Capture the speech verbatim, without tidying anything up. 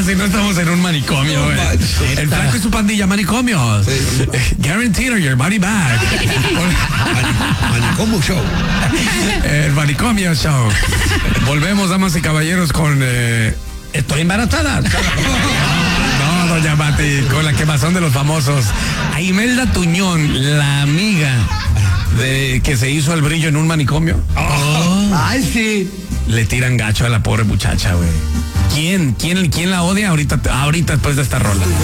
si no estamos en un manicomio, güey. No, El Flaco y su pandilla, manicomios. Sí. Guaranteed your money back. Manicomio Show. El manicomio show. Volvemos, damas y caballeros, con eh, Estoy embarazada. No, doña Mati, con la quemazón de los famosos. A Imelda Tuñón, la amiga de que se hizo el brillo en un manicomio. Oh. Ay, sí. Le tiran gacho a la pobre muchacha, güey. ¿Quién? ¿Quién, quién la odia ahorita, ahorita después de esta rola?